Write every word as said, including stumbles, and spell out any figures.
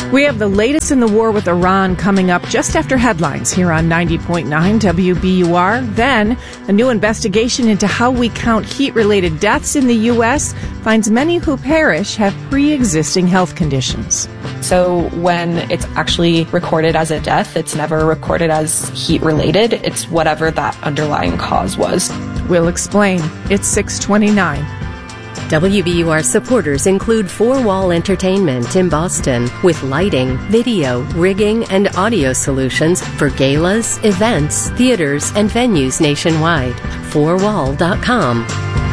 We have the latest in the war with Iran coming up just after headlines here on ninety point nine W B U R. Then, a new investigation into how we count heat-related deaths in the U S finds many who perish have pre-existing health conditions. So when it's actually recorded as a death, it's never recorded as heat-related. It's whatever that underlying cause was. We'll explain. It's six twenty-nine. W B U R supporters include Four Wall Entertainment in Boston with lighting, video, rigging, and audio solutions for galas, events, theaters, and venues nationwide. four wall dot com.